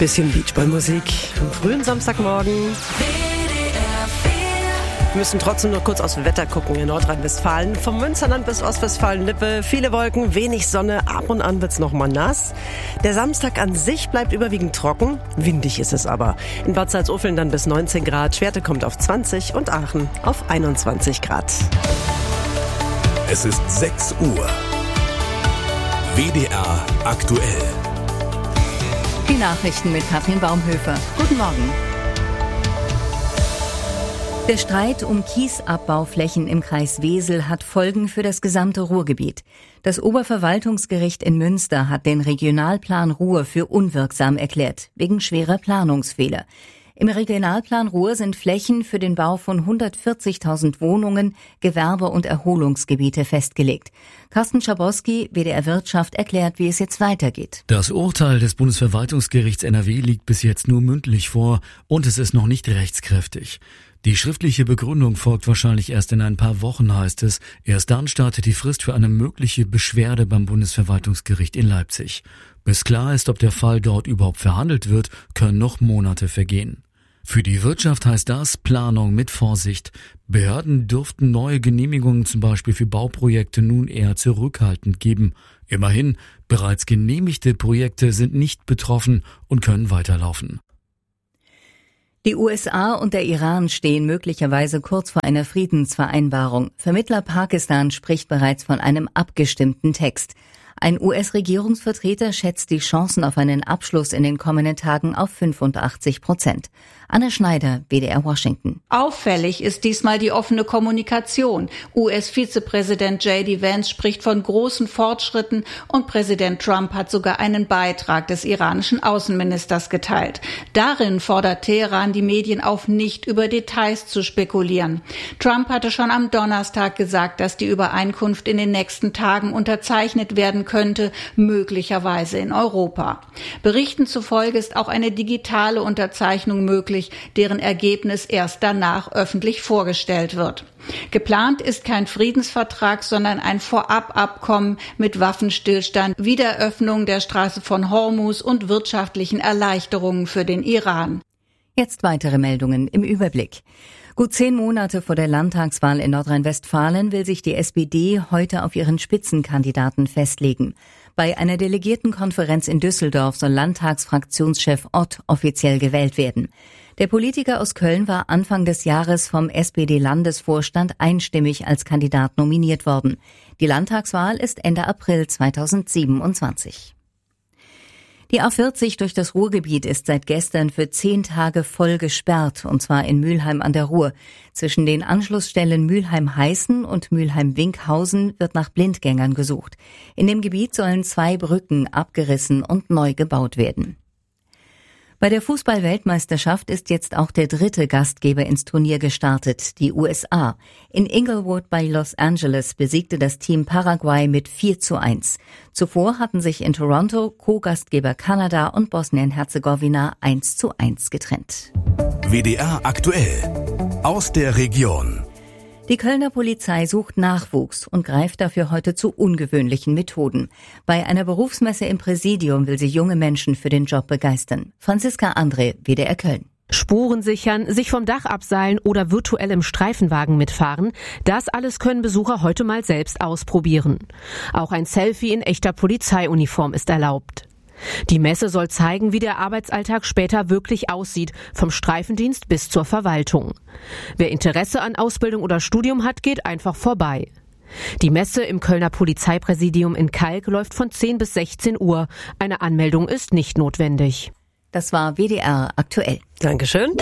Bisschen Beachball-Musik am frühen Samstagmorgen. Wir müssen trotzdem nur kurz aufs Wetter gucken in Nordrhein-Westfalen. Vom Münsterland bis Ostwestfalen-Lippe. Viele Wolken, wenig Sonne, ab und an wird's noch mal nass. Der Samstag an sich bleibt überwiegend trocken. Windig ist es aber. In Bad Salzuflen dann bis 19 Grad. Schwerte kommt auf 20 und Aachen auf 21 Grad. Es ist 6 Uhr. WDR aktuell. Die Nachrichten mit Katrin Baumhöfer. Guten Morgen. Der Streit um Kiesabbauflächen im Kreis Wesel hat Folgen für das gesamte Ruhrgebiet. Das Oberverwaltungsgericht in Münster hat den Regionalplan Ruhr für unwirksam erklärt, wegen schwerer Planungsfehler. Im Regionalplan Ruhr sind Flächen für den Bau von 140.000 Wohnungen, Gewerbe- und Erholungsgebiete festgelegt. Carsten Schabowski, WDR Wirtschaft, erklärt, wie es jetzt weitergeht. Das Urteil des Bundesverwaltungsgerichts NRW liegt bis jetzt nur mündlich vor und es ist noch nicht rechtskräftig. Die schriftliche Begründung folgt wahrscheinlich erst in ein paar Wochen, heißt es. Erst dann startet die Frist für eine mögliche Beschwerde beim Bundesverwaltungsgericht in Leipzig. Bis klar ist, ob der Fall dort überhaupt verhandelt wird, können noch Monate vergehen. Für die Wirtschaft heißt das Planung mit Vorsicht. Behörden dürften neue Genehmigungen zum Beispiel für Bauprojekte nun eher zurückhaltend geben. Immerhin, bereits genehmigte Projekte sind nicht betroffen und können weiterlaufen. Die USA und der Iran stehen möglicherweise kurz vor einer Friedensvereinbarung. Vermittler Pakistan spricht bereits von einem abgestimmten Text. Ein US-Regierungsvertreter schätzt die Chancen auf einen Abschluss in den kommenden Tagen auf 85%. Anna Schneider, WDR Washington. Auffällig ist diesmal die offene Kommunikation. US-Vizepräsident J.D. Vance spricht von großen Fortschritten und Präsident Trump hat sogar einen Beitrag des iranischen Außenministers geteilt. Darin fordert Teheran die Medien auf, nicht über Details zu spekulieren. Trump hatte schon am Donnerstag gesagt, dass die Übereinkunft in den nächsten Tagen unterzeichnet werden könnte, möglicherweise in Europa. Berichten zufolge ist auch eine digitale Unterzeichnung möglich, deren Ergebnis erst danach öffentlich vorgestellt wird. Geplant ist kein Friedensvertrag, sondern ein Vorababkommen mit Waffenstillstand, Wiederöffnung der Straße von Hormuz und wirtschaftlichen Erleichterungen für den Iran. Jetzt weitere Meldungen im Überblick. Gut 10 Monate vor der Landtagswahl in Nordrhein-Westfalen will sich die SPD heute auf ihren Spitzenkandidaten festlegen. Bei einer Delegiertenkonferenz in Düsseldorf soll Landtagsfraktionschef Ott offiziell gewählt werden. Der Politiker aus Köln war Anfang des Jahres vom SPD-Landesvorstand einstimmig als Kandidat nominiert worden. Die Landtagswahl ist Ende April 2027. Die A40 durch das Ruhrgebiet ist seit gestern für 10 Tage voll gesperrt, und zwar in Mülheim an der Ruhr. Zwischen den Anschlussstellen Mülheim-Heißen und Mülheim-Winkhausen wird nach Blindgängern gesucht. In dem Gebiet sollen 2 Brücken abgerissen und neu gebaut werden. Bei der Fußball-Weltmeisterschaft ist jetzt auch der 3. Gastgeber ins Turnier gestartet, die USA. In Inglewood bei Los Angeles besiegte das Team Paraguay mit 4:1. Zuvor hatten sich in Toronto Co-Gastgeber Kanada und Bosnien-Herzegowina 1:1 getrennt. WDR aktuell. Aus der Region. Die Kölner Polizei sucht Nachwuchs und greift dafür heute zu ungewöhnlichen Methoden. Bei einer Berufsmesse im Präsidium will sie junge Menschen für den Job begeistern. Franziska André, WDR Köln. Spuren sichern, sich vom Dach abseilen oder virtuell im Streifenwagen mitfahren, das alles können Besucher heute mal selbst ausprobieren. Auch ein Selfie in echter Polizeiuniform ist erlaubt. Die Messe soll zeigen, wie der Arbeitsalltag später wirklich aussieht, vom Streifendienst bis zur Verwaltung. Wer Interesse an Ausbildung oder Studium hat, geht einfach vorbei. Die Messe im Kölner Polizeipräsidium in Kalk läuft von 10 bis 16 Uhr. Eine Anmeldung ist nicht notwendig. Das war WDR aktuell. Dankeschön.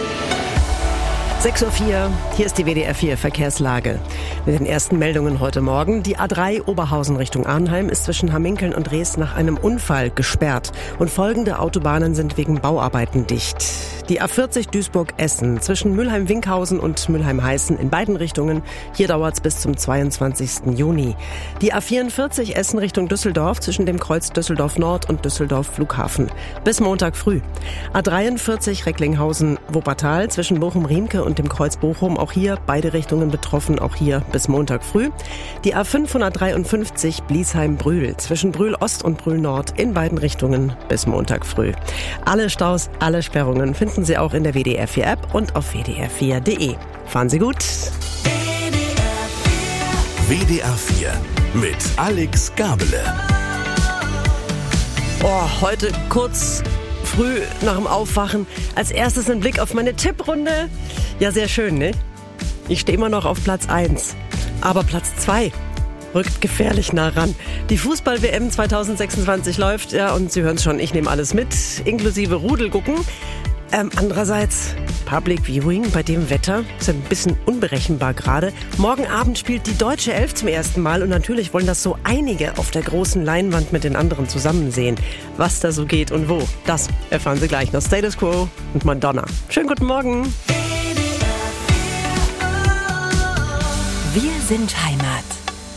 6:04 Uhr, hier ist die WDR 4 Verkehrslage. Mit den ersten Meldungen heute Morgen. Die A3 Oberhausen Richtung Arnheim ist zwischen Hamminkeln und Rees nach einem Unfall gesperrt. Und folgende Autobahnen sind wegen Bauarbeiten dicht. Die A40 Duisburg-Essen zwischen Mülheim-Winkhausen und Mülheim-Heißen in beiden Richtungen. Hier dauert's bis zum 22. Juni. Die A44 Essen Richtung Düsseldorf zwischen dem Kreuz Düsseldorf Nord und Düsseldorf Flughafen. Bis Montag früh. A43 Recklinghausen-Wuppertal zwischen Bochum-Riemke und dem Kreuz Bochum. Auch hier beide Richtungen betroffen, auch hier bis Montag früh. Die A553 Bliesheim-Brühl zwischen Brühl Ost und Brühl Nord in beiden Richtungen bis Montag früh. Alle Staus, alle Sperrungen finden Sie auch in der WDR 4 App und auf wdr4.de. Fahren Sie gut. WDR 4 mit Alex Gabele. Heute kurz früh nach dem Aufwachen. Als erstes ein Blick auf meine Tipprunde. Ja, sehr schön, ne? Ich stehe immer noch auf Platz 1. Aber Platz 2 rückt gefährlich nah ran. Die Fußball-WM 2026 läuft, ja, und Sie hören es schon, ich nehme alles mit, inklusive Rudelgucken. Andererseits, Public Viewing bei dem Wetter ist ein bisschen unberechenbar gerade. Morgen Abend spielt die deutsche Elf zum ersten Mal und natürlich wollen das so einige auf der großen Leinwand mit den anderen zusammen sehen. Was da so geht und wo, das erfahren Sie gleich noch. Status Quo und Madonna. Schönen guten Morgen. Wir sind Heimat.